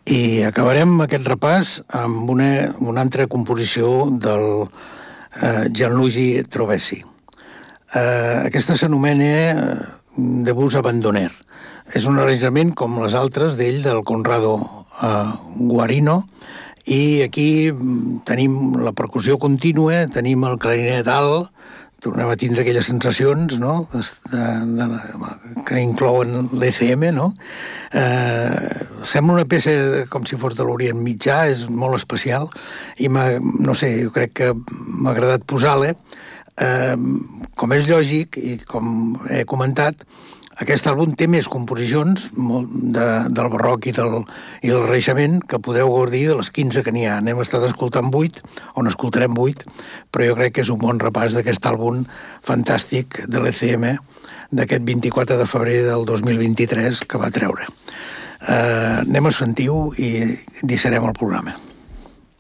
I acabarem aquest repàs amb una altra composició del Gianluigi Trovesi. Aquesta s'anomena Debus Abandoner. És un arranjament com les altres d'ell, del Conrado Guarino, i aquí tenim la percussió contínua, tenim el clarinet alt, tornem a tindre aquelles sensacions, no?, que inclouen l'ECM, no? Sembla una peça com si fos de l'Orient Mitjà, és molt especial, i no sé, jo crec que m'ha agradat posar-la. Com és lògic, i com he comentat, aquest àlbum té més composicions del barroc i del Renaixement, que podreu gaudir de les 15 que n'hi ha. N'hem estat escoltant 8, o n'escoltarem 8, però jo crec que és un bon repàs d'aquest àlbum fantàstic de l'ECM d'aquest 24 de febrer del 2023 que va treure. Anem a sentir-ho i deixarem el programa.